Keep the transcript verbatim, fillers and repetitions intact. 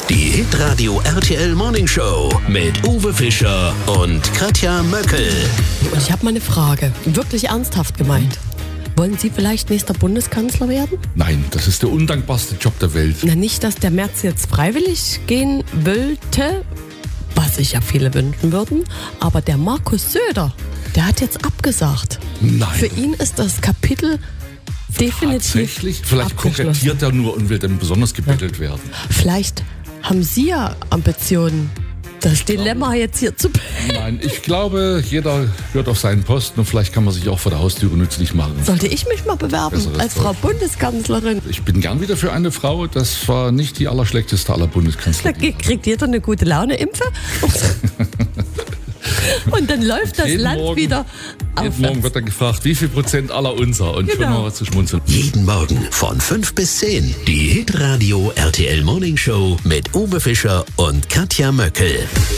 Die Hitradio R T L Morning Show mit Uwe Fischer und Katja Möckel. Und ich habe mal eine Frage, wirklich ernsthaft gemeint. Wollen Sie vielleicht nächster Bundeskanzler werden? Nein, das ist der undankbarste Job der Welt. Na, nicht, dass der Merz jetzt freiwillig gehen wollte, was sich ja viele wünschen würden, aber der Markus Söder, der hat jetzt abgesagt. Nein. Für ihn ist das Kapitel definitiv Tatsächlich? Vielleicht kokettiert er nur und will dann besonders gebettelt werden. Vielleicht haben Sie ja Ambitionen, das Dilemma jetzt hier zu beenden. Nein, ich glaube, jeder hört auf seinen Posten und vielleicht kann man sich auch vor der Haustüre nützlich machen. Sollte ich mich mal bewerben Besseres als Frau Deutsch. Bundeskanzlerin? Ich bin gern wieder für eine Frau. Das war nicht die allerschlechteste aller Da Bundeskanzler. kriegt jeder eine gute Laune-Impfe. Und dann läuft das Jeden Land Morgen- wieder Jeden aufwärts. Morgen wird dann gefragt, wie viel Prozent aller unser? Und schon Genau. mal was zu schmunzeln. Jeden Morgen von fünf bis zehn. Die Hitradio R T L Morning Show mit Uwe Fischer und Katja Möckel.